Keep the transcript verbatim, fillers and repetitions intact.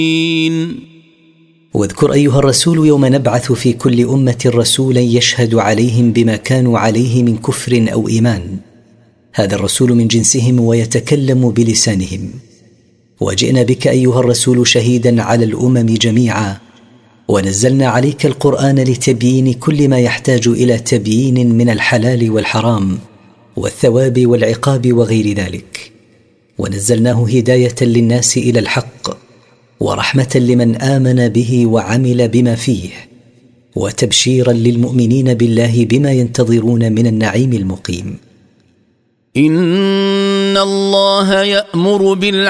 واذكر أيها الرسول يوم نبعث في كل أمة رسولا يشهد عليهم بما كانوا عليه من كفر أو إيمان، هذا الرسول من جنسهم ويتكلم بلسانهم. وجئنا بك أيها الرسول شهيدا على الأمم جميعا، ونزلنا عليك القرآن لتبيين كل ما يحتاج إلى تبيين من الحلال والحرام والثواب والعقاب وغير ذلك، ونزلناه هداية للناس إلى الحق ورحمة لمن آمن به وعمل بما فيه، وتبشيرا للمؤمنين بالله بما ينتظرون من النعيم المقيم. إن الله يأمر بالعدل